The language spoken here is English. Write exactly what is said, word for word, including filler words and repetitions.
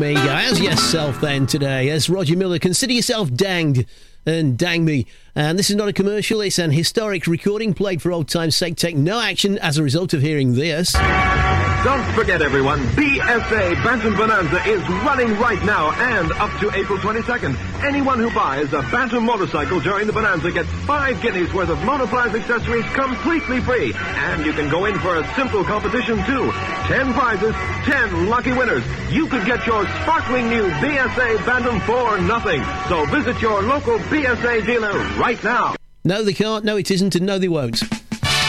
There you go. How's yourself then today? As Roger Miller, consider yourself danged and dang me. And this is not a commercial, it's an historic recording played for old time's sake. Take no action as a result of hearing this. Don't forget, everyone, B S A Bantam Bonanza is running right now and up to April twenty-second. Anyone who buys a Bantam motorcycle during the Bonanza gets five guineas worth of monoprize accessories completely free. And you can go in for a simple competition, too. Ten prizes, ten lucky winners. You could get your sparkling new B S A Bantam for nothing. So visit your local B S A dealer right now. No, they can't. No, it isn't. And no, they won't.